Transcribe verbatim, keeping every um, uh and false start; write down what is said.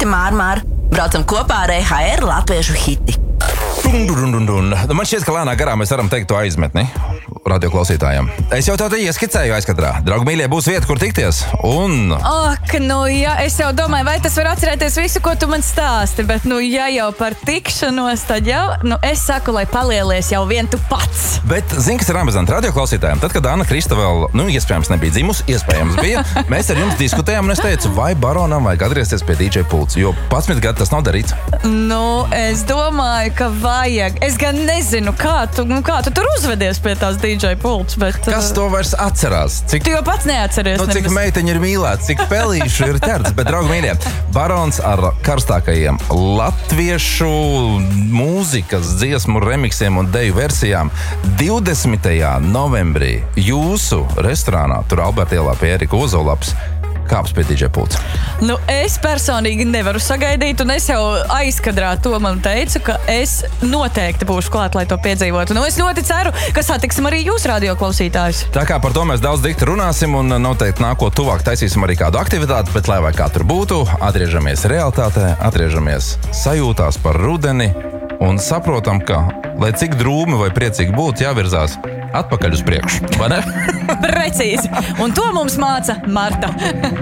Mār, Mār. Braucam kopā ar E H R latviešu hiti. Dun, dun, dun, dun. Man šķiet, ka lēnā garā mēs varam teikt to aizmetni radioklausītājiem. Es jau tādu ieskicēju aizkadrā. Draugi mīļie, būs vieta, kur tikties. Un... Ak, nu jā, es jau domāju, vai tas var atcerēties visu, ko tu man stāsti, bet nu ja jau par tikšanos, tad jau, nu es saku, lai palielies jau vien tu pats. Bet, zini, kas ir amizanti radioklausītājiem? Tad, kad Anna Krista vēl, nu, iespējams nebija dzimusi, iespējams bija, mēs ar jums diskutējām, un es teicu, vai baronam vajag atgriezties pie D J pults, jo padsmit gadu tas nav darīts. Nu, es domāju, ka vajag. Es gan nezinu, kā tu, nu, kā tu tur uzvedies pie tās D J pults, bet... Kas to vairs atcerās? Cik, tu jau pats neatceries. Nu, cik nebis... meiteņi ir mīlēts, cik pelīšu ir ķerts, bet, draugi mīļie, barons ar karstākajiem latviešu mūzikas, dziesmu remiksiem un deju versijām divdesmitajā novembrī jūsu restorānā, tur Alberta ielā pie Erika Ozolaps, kāps pie D J pults. Nu, es personīgi nevaru sagaidīt, un es jau aizkadrā to man teicu, ka es noteikti būšu klāt, lai to piedzīvotu. Nu, es ļoti ceru, ka satiksim arī jūs, radioklausītājus. Tā kā par to mēs daudz dikti runāsim, un noteikti nākot tuvāk taisīsim arī kādu aktivitāti, bet lai vai kā tur būtu, atgriežamies realitātē, atgriežamies sajūtās par rudeni, un saprotam, ka, lai cik drūmi vai priecīgi būtu, jāvirzās atpakaļ uz priekšu, vai ne? Precīzi. Un to mums māca Marta.